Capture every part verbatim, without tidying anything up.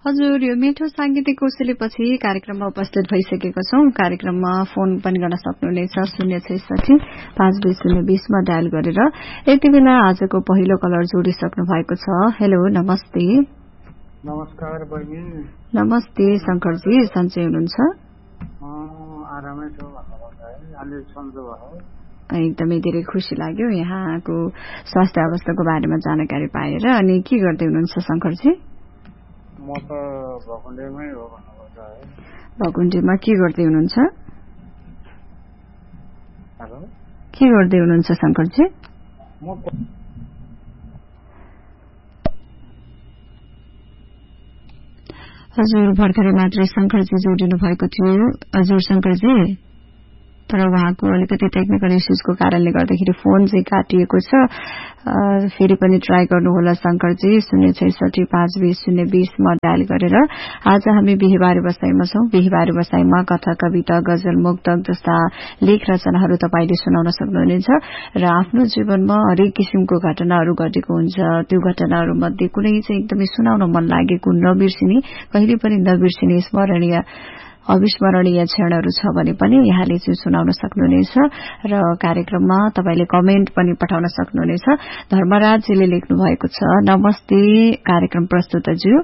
हजुर, यो मिठो सांगीतिक कोसेलीपछि कार्यक्रममा उपस्थित भइसकेको छौं। कार्यक्रममा फोन पनि गर्न सक्नुहुनेछ शून्य छैसठी पाँच दुई शून्य बीसमा डायल गरेर। यति बेला आजको पहिलो कलर जोडिसक्नु भएको छ। हेलो, नमस्ते। नमस्कार बहिनी। नमस्ते शंकरजी, सन्चै हुनुहुन्छ? आरामै छु भन्नुपर्छ है, अलि सन्चो भयो। एकदमै धेरै खुसी लाग्यो यहाँको स्वास्थ्य अवस्थाको बारेमा जानकारी पाएर। अनि के गर्दै हुनुहुन्छ शंकरजी? म त भकुण्डेमै हो भन्नुपर्छ है। भकुण्डेमा के गर्दै हुनुहुन्छ? हेलो, के गर्दै हुनुहुन्छ शंकरजी? म हजुर, भर्खरै मात्रै शंकरजी जोडिनु भएको थियो। हजुर शंकरजी, तर उहाँको अलिकति टेक्निकल इस्युजको कारणले गर्दाखेरि फोन चाहिँ काटिएको छ। फेरि पनि ट्राई गर्नुहोला शंकरजी। शून्य छैसठी पाँच बीस शून्य बीसमा डायल गरेर। आज हामी बिहीबार बसाइमा छौं। बिहीबार बसाइमा कथा, कविता, गजल, मुक्तक जस्ता लेख रचनाहरू तपाईले सुनाउन सक्नुहुनेछ र आफ्नो जीवनमा हरेक किसिमको घटनाहरू घटेको हुन्छ। त्यो घटनाहरू मध्ये कुनै चाहिँ एकदमै सुनाउन मन लागेको, नबिर्सिने, कहिले पनि नबिर्सिने स्मरणीय अविस्मरणीय क्षणहरू छ भने पनि यहाँले चाहिँ सुनाउन सक्नुहुनेछ र कार्यक्रममा तपाईले कमेन्ट पनि पठाउन सक्नुहुनेछ। धर्मराजजीले लेख्नु भएको छ, नमस्ते कार्यक्रम प्रस्तुतज्यू,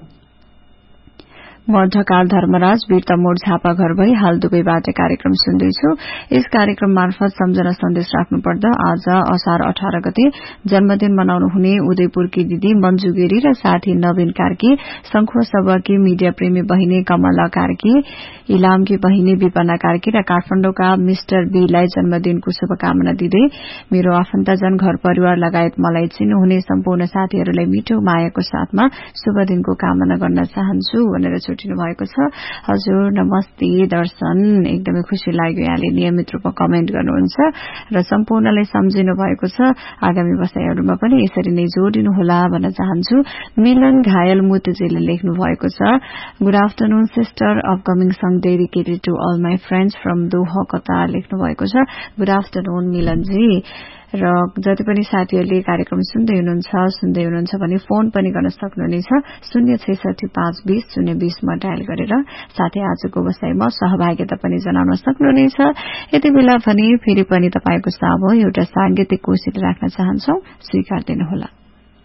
म ढकाल धर्मराज वीरता मोड झापा घर भई हाल दुबईबाट कार्यक्रम सुन्दैछु। यस कार्यक्रम मार्फत सम्झना सन्देश राख्नु पर्दा आज असार अठार गते जन्मदिन मनाउनु हुने उदयपुरकी दिदी मन्जु गिरी र साथी नवीन कार्की, संखुवा सभाकी मिडिया प्रेमी बहिनी कमला कार्की, इलामकी बहिनी विपना कार्की र काठमाडौँका मिस्टर बीलाई जन्मदिनको शुभकामना दिँदै मेरो आफन्तजन, घर परिवार लगायत मलाई चिन्नुहुने सम्पूर्ण साथीहरूलाई मिठो मायाको साथमा शुभ दिनको कामना गर्न चाहन्छु भनेर छुटिनु भएको छ। हजुर, नमस्ते दर्शन, एकदमै खुशी लाग्यो यहाँले नियमित रूपमा कमेन्ट गर्नुहुन्छ र सम्पूर्णलाई सम्झिनु भएको छ। आगामी बसाइहरूमा पनि यसरी नै जोडिनुहोला भन्न चाहन्छु। मिलन घायल मुतुजीले लेख्नु भएको छ, good afternoon sister, upcoming song dedicated to all my friends from Doha Qatar लेख्नु भएको छ। Good afternoon Milan ji. र जति पनि साथीहरूले कार्यक्रम सुन्दै हुनुहुन्छ सुन्दै हुनुहुन्छ भने फोन पनि गर्न सक्नुहुनेछ शून्य छैसठी पाँच बीस शून्य बीसमा डायल गरेर। साथै आजको बसाइमा सहभागिता पनि जनाउन सक्नुहुनेछ। यति बेला भने फेरि पनि तपाईको सामु एउटा सांगीतिक कोसेली राख्न चाहन्छौ, स्वीकार दिनुहोला।